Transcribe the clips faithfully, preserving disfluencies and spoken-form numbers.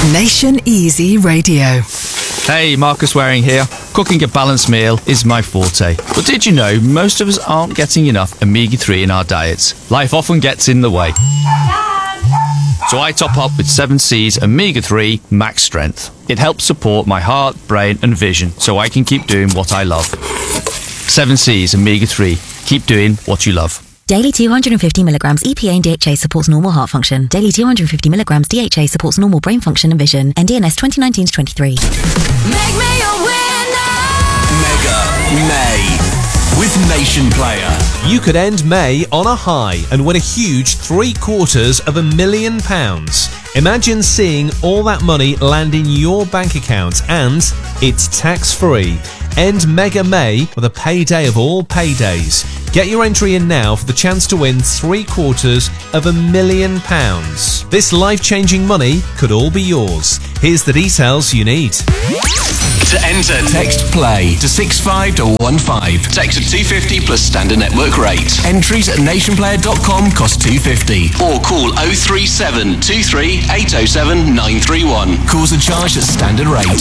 Nation Easy Radio. Hey, Marcus Waring here. Cooking a balanced meal is my forte. But did you know most of us aren't getting enough omega three in our diets? Life often gets in the way. So I top up with seven C's omega three Max Strength. It helps support my heart, brain and vision so I can keep doing what I love. seven C's omega three. Keep doing what you love. Daily two hundred fifty milligrams E P A and D H A supports normal heart function. Daily two hundred fifty milligrams D H A supports normal brain function and vision. N D N S twenty nineteen to twenty-three. Make me a winner! Mega May with Nation Player. You could end May on a high and win a huge three quarters of a million pounds. Imagine seeing all that money land in your bank account and it's tax-free. End Mega May with a payday of all paydays. Get your entry in now for the chance to win three quarters of a million pounds. This life-changing money could all be yours. Here's the details you need. To enter, text PLAY to six five one five. Text at two fifty plus standard network rate. Entries at nationplayer dot com cost two fifty. Or call oh three seven two three eight oh seven nine three one. Calls are charged at standard rate.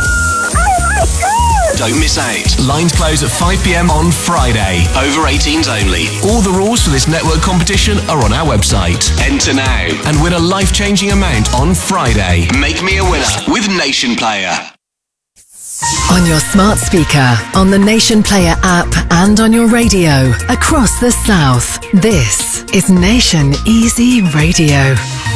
Don't miss out. Lines close at five p.m. on Friday. Over eighteens only. All the rules for this network competition are on our website. Enter now and win a life-changing amount on Friday. Make me a winner with Nation Player. On your smart speaker, on the Nation Player app and on your radio across the South. This is Nation Easy Radio.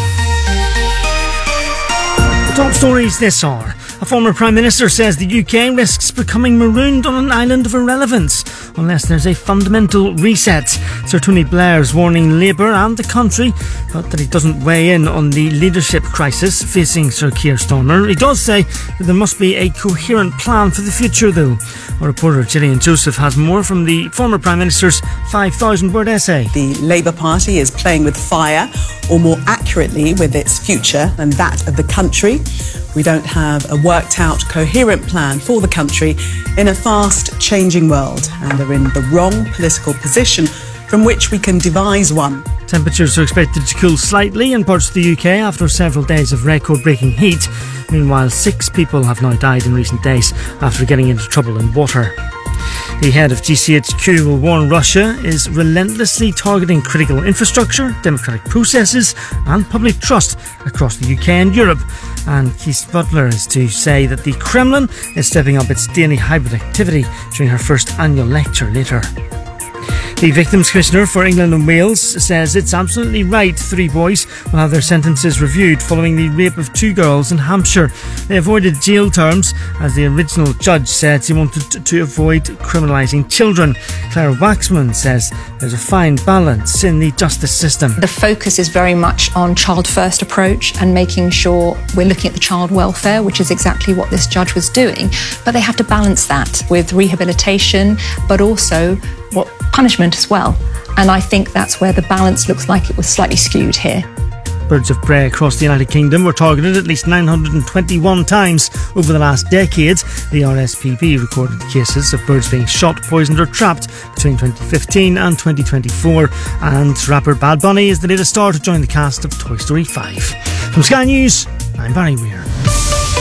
Top stories this hour. A former Prime Minister says the U K risks becoming marooned on an island of irrelevance unless there's a fundamental reset. Sir Tony Blair's warning Labour and the country, but that he doesn't weigh in on the leadership crisis facing Sir Keir Starmer. He does say that there must be a coherent plan for the future, though. Our reporter Gillian Joseph has more from the former Prime Minister's five thousand word essay. The Labour Party is playing with fire, or more accurately with its future and that of the country. We don't have a worked out, coherent plan for the country in a fast changing world and are in the wrong political position from which we can devise one. Temperatures are expected to cool slightly in parts of the U K after several days of record-breaking heat. Meanwhile, six people have now died in recent days after getting into trouble in water. The head of G C H Q will warn Russia is relentlessly targeting critical infrastructure, democratic processes and public trust across the U K and Europe. And Keith Butler is to say that the Kremlin is stepping up its daily hybrid activity during her first annual lecture later. The Victims Commissioner for England and Wales says it's absolutely right three boys will have their sentences reviewed following the rape of two girls in Hampshire. They avoided jail terms as the original judge said he wanted to avoid criminalising children. Claire Waxman says there's a fine balance in the justice system. The focus is very much on child first approach and making sure we're looking at the child welfare, which is exactly what this judge was doing. But they have to balance that with rehabilitation, but also what punishment as well. And I think that's where the balance looks like it was slightly skewed here. Birds of prey across the United Kingdom were targeted at least nine hundred twenty-one times over the last decade. The R S P B recorded cases of birds being shot, poisoned or trapped between twenty fifteen and twenty twenty-four. And rapper Bad Bunny is the latest star to join the cast of Toy Story five. From Sky News, I'm Barry Weir.